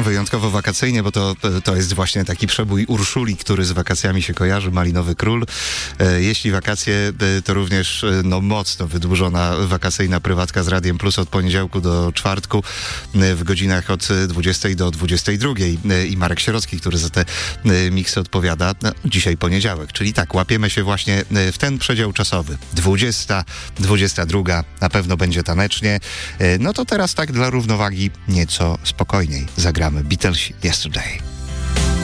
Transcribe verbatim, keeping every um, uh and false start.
wyjątkowo wakacyjnie, bo to, to jest właśnie taki przebój Urszuli, który z wakacjami się kojarzy, Malinowy Król. Jeśli wakacje, to również no, mocno wydłużona wakacyjna prywatka z Radiem Plus od poniedziałku do czwartku w godzinach od dwudziestej do dwudziestej drugiej. I Marek Sierocki, który za te miksy odpowiada. No, dzisiaj poniedziałek, czyli tak, łapiemy się właśnie w ten przedział czasowy. dwudziesta, dwudziesta druga, na pewno będzie tanecznie. No to teraz tak dla równowagi nieco spokojniej zagramy Beatlesi Yesterday.